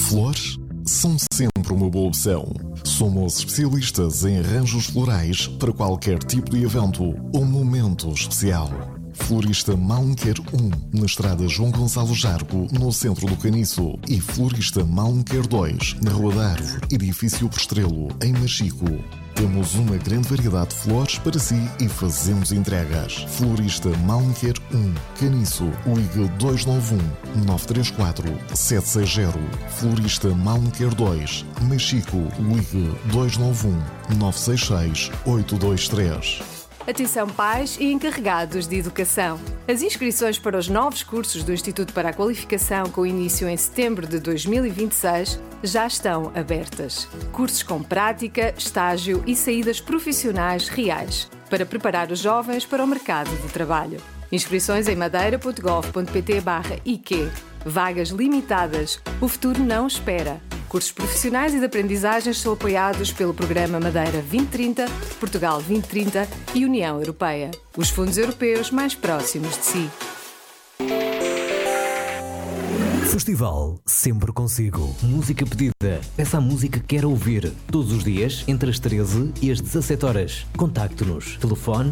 Flores são sempre uma boa opção. Somos especialistas em arranjos florais para qualquer tipo de evento ou momento especial. Florista Malmequer 1, na estrada João Gonçalo Jargo, no centro do Caniço, e Florista Malmequer 2, na Rua da Árvore, edifício Prestrelo, em Machico. Temos uma grande variedade de flores para si e fazemos entregas. Florista Malmequer 1, Caniço, ligue 291-934-760. Florista Malmequer 2, Machico, ligue 291-966-823. Atenção pais e encarregados de educação. As inscrições para os novos cursos do Instituto para a Qualificação, com início em setembro de 2026, já estão abertas. Cursos com prática, estágio e saídas profissionais reais, para preparar os jovens para o mercado de trabalho. Inscrições em madeira.gov.pt/IQ. Vagas limitadas. O futuro não espera. Cursos profissionais e de aprendizagens são apoiados pelo Programa Madeira 2030, Portugal 2030 e União Europeia. Os fundos europeus mais próximos de si. Festival sempre consigo. Música pedida. Peça a música que quer ouvir. Todos os dias, entre as 13 e as 17 horas. Contacte-nos. Telefone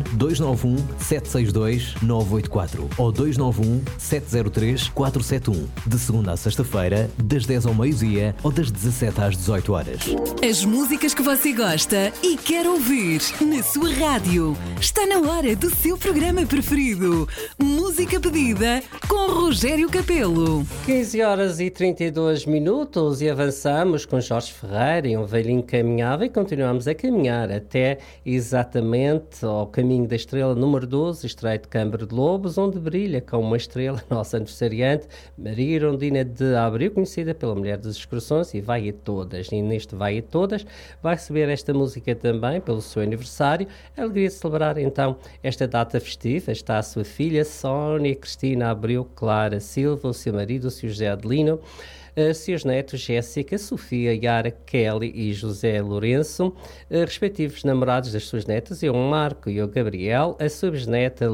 291-762-984 ou 291-703-471. De segunda a sexta-feira, das 10 ao meio-dia ou das 17 às 18 horas. As músicas que você gosta e quer ouvir na sua rádio. Está na hora do seu programa preferido. Música pedida com Rogério Capelo. 15 horas e 32 minutos e avançamos com Jorge Ferreira e um velhinho caminhava e continuamos a caminhar até exatamente ao caminho da estrela número 12, Estreito de Câmara de Lobos, onde brilha com uma estrela nossa aniversariante, Maria Irondina de Abreu, conhecida pela Mulher das Excursões, e vai a todas. E neste vai a todas vai receber esta música também pelo seu aniversário. A alegria de celebrar então esta data festiva está a sua filha Sónia Cristina Abreu Clara Silva, o seu marido, o seu José Adelino, seus netos Jéssica, Sofia, Yara, Kelly e José Lourenço, respectivos namorados das suas netas, eu Marco e o Gabriel, a sua bisneta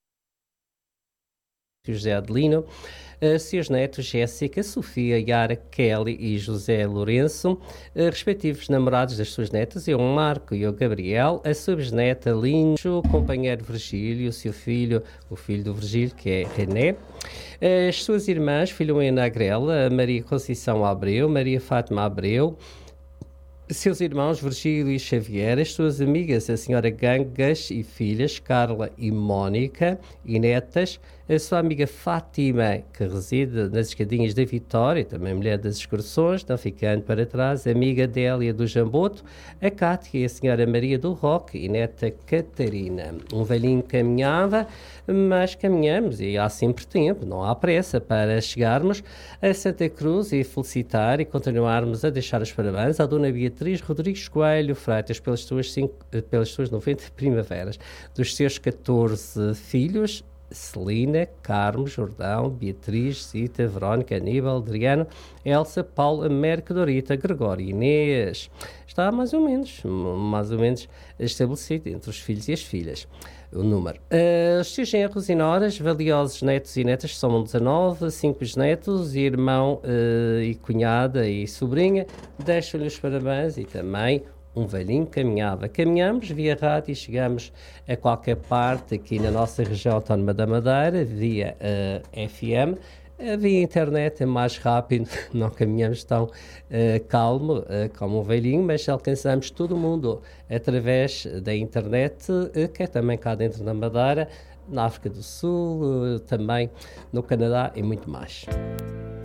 José Adelino, seus netos Jéssica, Sofia, Yara, Kelly e José Lourenço, respectivos namorados das suas netas, eu Marco e o Gabriel, a sua bisneta Linjo, o companheiro Virgílio, o seu filho, o filho do Virgílio, que é René, as suas irmãs, Filomena Agrela, Maria Conceição Abreu, Maria Fátima Abreu, seus irmãos Virgílio e Xavier, as suas amigas, a senhora Gangas e filhas, Carla e Mónica, e netas, a sua amiga Fátima, que reside nas escadinhas da Vitória, também mulher das excursões, não ficando para trás, a amiga Délia do Jamboto, a Cátia e a senhora Maria do Roque, e neta Catarina. Um velhinho caminhava, mas caminhamos e há sempre tempo, não há pressa para chegarmos a Santa Cruz e felicitar e continuarmos a deixar os parabéns à dona Beatriz Rodrigues Coelho Freitas pelas suas 90 primaveras, dos seus 14 filhos, Celina, Carmo, Jordão, Beatriz, Zita, Verónica, Aníbal, Adriano, Elsa, Paula, América, Dorita, Gregório e Inês. Está mais ou menos estabelecido entre os filhos e as filhas o número. Os seus genros e noras, valiosos netos e netas, somam 19, 5 bisnetos, irmão e cunhada e sobrinha, deixam-lhe os parabéns e também um velhinho caminhava. Caminhamos via rádio e chegamos a qualquer parte aqui na nossa região autónoma da Madeira, via FM. Via internet é mais rápido, não caminhamos tão calmo como um velhinho, mas alcançamos todo o mundo através da internet, que é também cá dentro da Madeira, na África do Sul, também no Canadá e muito mais.